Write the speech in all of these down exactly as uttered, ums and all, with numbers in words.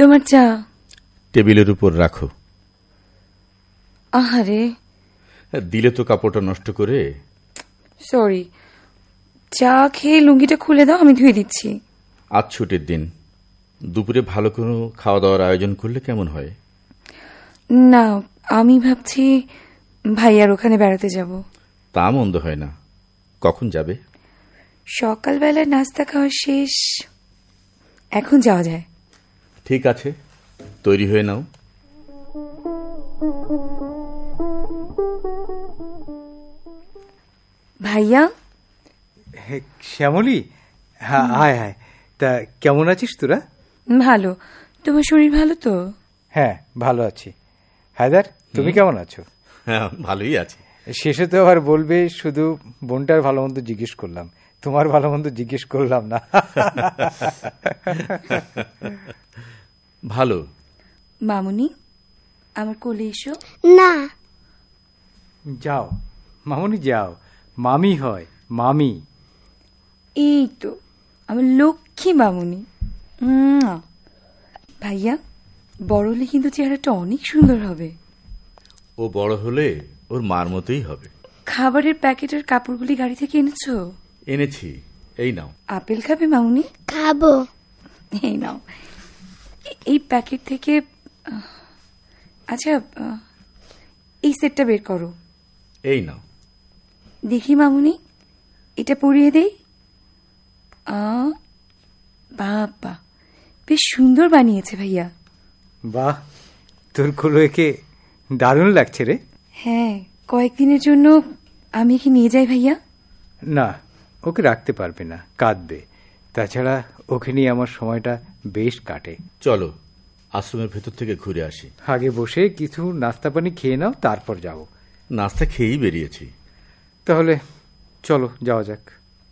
তোমার চা টেবিলের উপর রাখো। আহারে, দিলে তো কাপড়টা নষ্ট করে। সরি, চা খেয়ে লুঙ্গিটা খুলে দাও, আমি ধুয়ে দিচ্ছি। আজ ছুটির দিন, দুপুরে ভালো কোনো খাওয়া দাওয়ার আয়োজন করলে কেমন হয়? না, আমি ভাবছি ভাইয়ার ওখানে বেড়াতে যাব। তা মন্দ হয় না। কখন যাবে? সকালবেলা নাস্তা খাওয়া শেষ, এখন যাওয়া যায়। ঠিক আছে, তৈরি হয়ে নাও। ভাইয়া। শ্যামলী, হ্যাঁ আয় আয়। তা কেমন আছিস তোরা? ভালো। তোমার শরীর ভালো তো? হ্যাঁ, ভালো আছি। হায়দার, তুমি কেমন আছো? হ্যাঁ, ভালোই আছি। শেষে তো আবার বলবে শুধু বোনটার ভালো মন্দ জিজ্ঞেস করলাম, তোমার ভালো মন্দ জিজ্ঞেস করলাম না। ভালো। মামুনি, আমার কোলে এসো। না। যাও মামুনি, যাও। মামি হয়, মামি। এই তো আমার লক্ষ্মী মামুনি। ভাইয়া, বড় হলে কিন্তু চেহারাটা অনেক সুন্দর হবে। ও বড় হলে ওর মার মতোই হবে। খাবারের প্যাকেটের কাপড়গুলি গাড়ি থেকে এনেছো? এনেছি, এই নাও। আপেল খাবে মামুনি? খাবো। এই নাও, এই প্যাকেট থেকে। আচ্ছা, এই সেটটা বের করো। এই নাও। দেখি মামুনি, এটা পরিয়ে দেই। বাবা, বেশ সুন্দর বানিয়েছে ভাইয়া। বাহ, তোর কোলো একে দারুণ লাগছে রে। হ্যাঁ, কয়েকদিনের জন্য আমি কি নিয়ে যাই ভাইয়া? না, ওকে রাখতে পারবে না, কাঁদবে। তাছাড়া ওকে নিয়ে আমার সময়টা বেশ কাটে। চলো আশ্রমের ভেতর থেকে ঘুরে আসি। আগে বসে কিছু নাস্তা পানি খেয়ে নাও, তারপর যাব। নাস্তা খেয়েই বেরিয়েছি। তাহলে চলো যাওয়া যাক।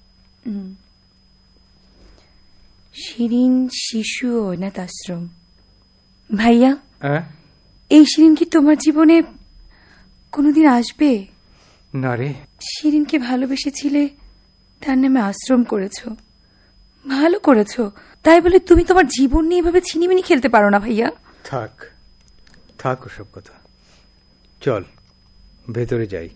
শিরিন শিশু অনাথ আশ্রম। ভাইয়া, হ্যাঁ? এই শিরিন কি তোমার জীবনে কোনোদিন আসবে? না রে। শিরিনকে ভালোবেসেছিলে, তার নামে আশ্রম করেছো, ভালো করেছো। তাই বলে তুমি তোমার জীবন নিয়ে এভাবে ছিনিমিনি খেলতে পারো না ভাইয়া। থাক থাক ওসব কথা, চল ভেতরে যাই।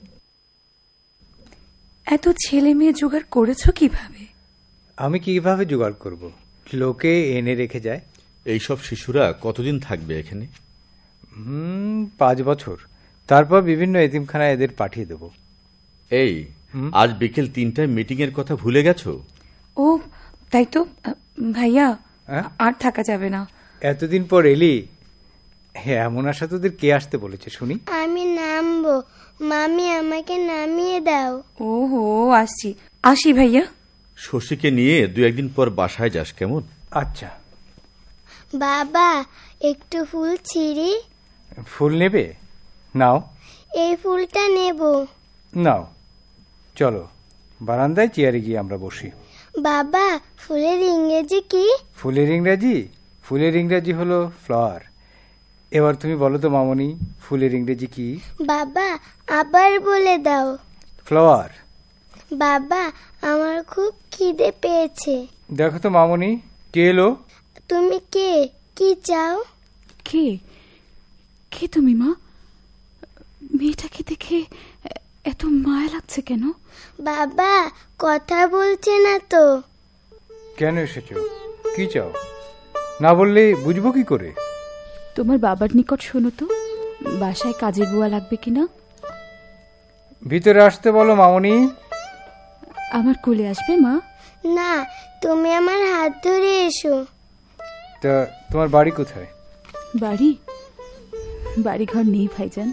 এত ছেলে মেয়ে জোগাড় করেছো কিভাবে? আমি কিভাবে জোগাড় করব? লোকে এনে রেখে যায়। এইসব শিশুরা কতদিন থাকবে এখানে? হুম পাঁচ বছর, তারপর বিভিন্ন এতিমখানায় এদের পাঠিয়ে দেব। এই, আজ বিকেল তিনটায় মিটিং এর কথা ভুলে গেছো? ও তাই তো ভাইয়া, আর থাকা যাবে না। এতদিন পর এলি, এমন আশা তোদের কে আসতে বলেছে শুনি? আমি নামবো, মামি আমাকে নামিয়ে দাও। ওহো, আসছি আসি ভাইয়া। শশীকে নিয়ে দু একদিন পর বাসায় যাস, কেমন? আচ্ছা। বাবা, একটু ফুল ছিঁড়ি। ফুল নেবে? নাও। এই ফুলটা নেব। নাও। চলো বারান্দায় চেয়ারে গিয়ে আমরা বসি। বাবা, ফুলের ইংরেজি কি? ফুলের ইংরেজি? ফুলের ইংরেজি হলো ফ্লাওয়ার। এবার তুমি বলো তো মামনি, ফুলের ইংরেজি কি? বাবা, আবার বলে দাও। ফ্লাওয়ার। বাবা, আমার খুব খিদে পেয়েছে। দেখো তো মামনি, কে এলো? তুমি কে? কি চাও? কে কে তুমি মা? মেয়েটাকে দেখে এত মায়া লাগছে কেন? বাবা, কথা বলছে না তো। কেন এসেছো? কি চাও? না বললে বুঝবো কি করে? তোমার বাবার নিকট শোনো তো, বাসায় কাজের বুয়া লাগবে কিনা। ভিতরে আসতে বলো মামনি। আমার কোলে আসবে মা? না, তুমি আমার হাত ধরে এসো। তা তোমার বাড়ি কোথায়? বাড়ি? বাড়ি ঘর নেই ভাইজান।